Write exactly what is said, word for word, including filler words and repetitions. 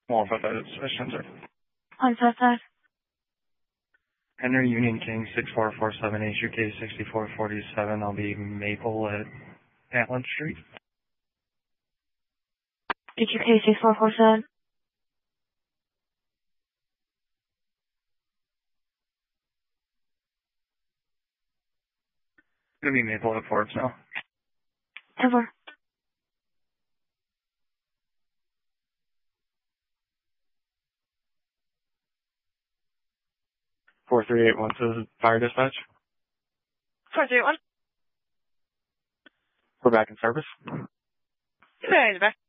one five five Dispatch Center. one five five. Henry Union King six four four seven H U K sixty-four forty-seven. I'll be Maple at Atlant Street. H U K six four four seven. Gonna be Maple at Forbes now. Ever. four three eight one to Fire Dispatch. four three one. We're back in service. Very back.